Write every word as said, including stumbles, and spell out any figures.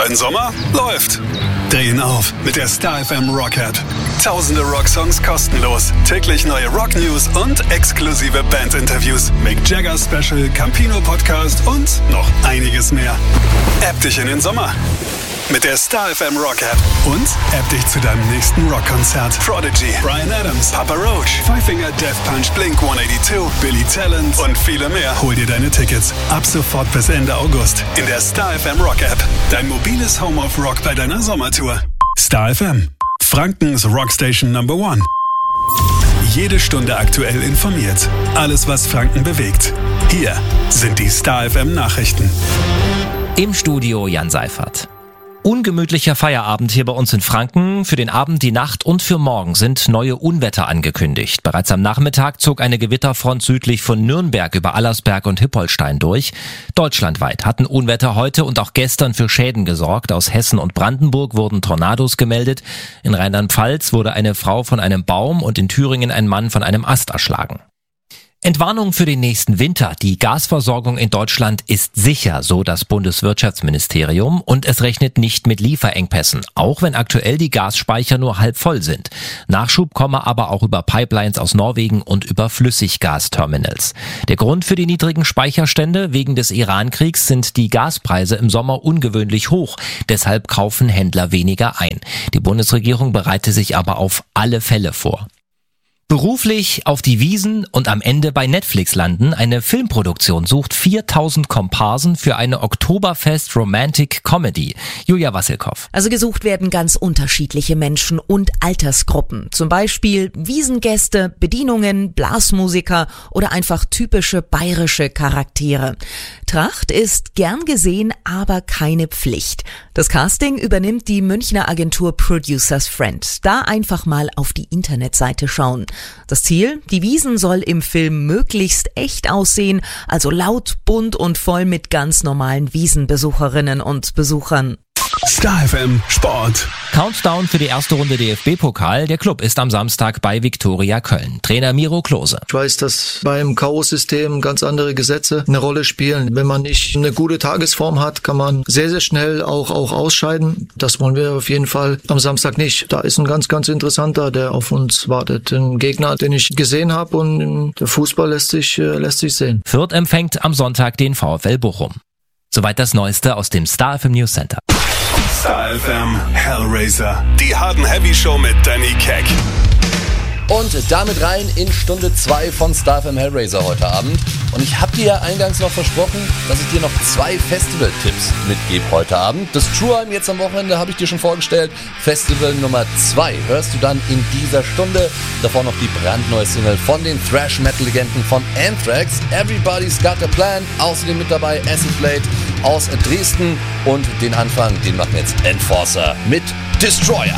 Dein Sommer läuft. Drehen auf mit der Star F M Rock App. Tausende Rocksongs kostenlos, täglich neue Rock-News und exklusive Band-Interviews, Mick Jagger Special, Campino Podcast und noch einiges mehr. App dich in den Sommer mit der Star F M Rock App und App dich zu deinem nächsten Rockkonzert. Prodigy, Bryan Adams, Papa Roach, Five Finger Death Punch, Blink hundertzweiundachtzig, Billy Talent und viele mehr. Hol dir deine Tickets ab sofort bis Ende August in der Star F M Rock App. Dein mobiles Home of Rock bei deiner Sommertour. Star F M, Frankens Rockstation Number One. Jede Stunde aktuell informiert. Alles, was Franken bewegt. Hier sind die Star F M Nachrichten. Im Studio Jan Seifert. Ungemütlicher Feierabend hier bei uns in Franken. Für den Abend, die Nacht und für morgen sind neue Unwetter angekündigt. Bereits am Nachmittag zog eine Gewitterfront südlich von Nürnberg über Allersberg und Hippolstein durch. Deutschlandweit hatten Unwetter heute und auch gestern für Schäden gesorgt. Aus Hessen und Brandenburg wurden Tornados gemeldet. In Rheinland-Pfalz wurde eine Frau von einem Baum und in Thüringen ein Mann von einem Ast erschlagen. Entwarnung für den nächsten Winter. Die Gasversorgung in Deutschland ist sicher, so das Bundeswirtschaftsministerium, und es rechnet nicht mit Lieferengpässen, auch wenn aktuell die Gasspeicher nur halb voll sind. Nachschub komme aber auch über Pipelines aus Norwegen und über Flüssiggasterminals. Der Grund für die niedrigen Speicherstände wegen des Iran-Kriegs sind die Gaspreise im Sommer ungewöhnlich hoch. Deshalb kaufen Händler weniger ein. Die Bundesregierung bereite sich aber auf alle Fälle vor. Beruflich auf die Wiesn und am Ende bei Netflix landen. Eine Filmproduktion sucht viertausend Komparsen für eine Oktoberfest Romantic Comedy. Julia Wassilkow. Also gesucht werden ganz unterschiedliche Menschen und Altersgruppen. Zum Beispiel Wiesngäste, Bedienungen, Blasmusiker oder einfach typische bayerische Charaktere. Tracht ist gern gesehen, aber keine Pflicht. Das Casting übernimmt die Münchner Agentur Producers Friend. Da einfach mal auf die Internetseite schauen. Das Ziel? Die Wiesn soll im Film möglichst echt aussehen, also laut, bunt und voll mit ganz normalen Wiesenbesucherinnen und Besuchern. Star F M Sport. Countdown für die erste Runde D F B-Pokal. Der Club ist am Samstag bei Viktoria Köln. Trainer Miro Klose. Ich weiß, dass beim K O-System ganz andere Gesetze eine Rolle spielen. Wenn man nicht eine gute Tagesform hat, kann man sehr, sehr schnell auch, auch ausscheiden. Das wollen wir auf jeden Fall am Samstag nicht. Da ist ein ganz, ganz interessanter, der auf uns wartet. Ein Gegner, den ich gesehen habe, und der Fußball lässt sich, lässt sich sehen. Fürth empfängt am Sonntag den VfL Bochum. Soweit das Neueste aus dem Star F M News Center. Star F M Hellraiser. Die Hard and Heavy Show mit Danny Keck. Und damit rein in Stunde zwei von Star F M Hellraiser heute Abend. Und ich habe dir ja eingangs noch versprochen, dass ich dir noch zwei Festival-Tipps mitgebe heute Abend. Das Truheim jetzt am Wochenende habe ich dir schon vorgestellt. Festival Nummer zwei hörst du dann in dieser Stunde. Davor noch die brandneue Single von den Thrash-Metal-Legenden von Anthrax. Everybody's Got a Plan. Außerdem mit dabei Acid Blade aus Dresden. Und den Anfang, den machen jetzt Enforcer mit Destroyer.